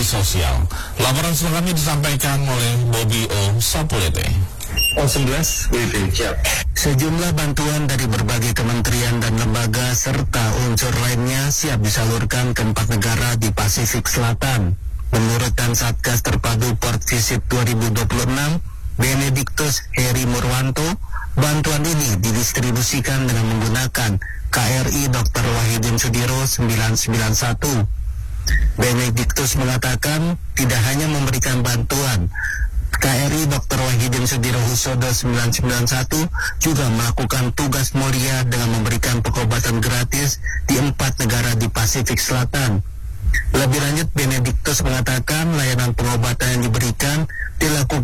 bakti sosial. Laporan selengkapnya disampaikan oleh Bobby O. Sapulete. O11 WP siap. Sejumlah bantuan dari berbagai kementerian dan lembaga serta unsur lainnya siap disalurkan ke 4 negara di Pasifik Selatan. Menurut Satgas Terpadu Port Visit 2026, Benedictus Heri Murwanto, bantuan ini didistribusikan dengan menggunakan KRI Dr. Wahidin Sudiro 991. Benedictus mengatakan tidak hanya memberikan bantuan, KRI Dr. Wahidin Sudiro Husodo 991 juga melakukan tugas mulia dengan memberikan pengobatan gratis di 4 negara di Pasifik Selatan. Lebih lanjut, Benedictus mengatakan layanan pengobatan yang diberikan dilakukan